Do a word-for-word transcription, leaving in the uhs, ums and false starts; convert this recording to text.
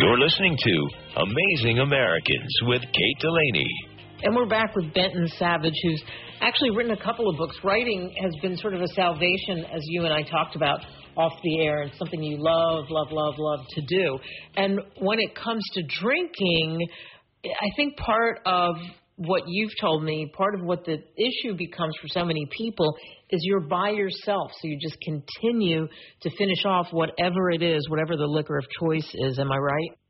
You're listening to Amazing Americans with Kate Delaney. And we're back with Benton Savage, who's actually written a couple of books. Writing has been sort of a salvation, as you and I talked about off the air, and something you love, love, love, love to do. And when it comes to drinking, I think part of what you've told me, part of what the issue becomes for so many people is you're by yourself. So you just continue to finish off whatever it is, whatever the liquor of choice is. Am I right?